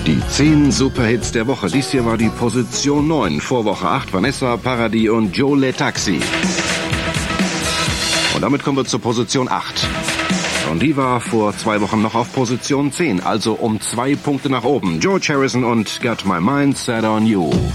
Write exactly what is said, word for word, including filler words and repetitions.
Die zehn Superhits der Woche. Dies hier war die Position neun. Vor Woche acht Vanessa Paradis und Joe Le Taxi. Und damit kommen wir zur Position acht. Und die war vor zwei Wochen noch auf Position zehn, also um zwei Punkte nach oben. George Harrison und Got My Mind Set on You.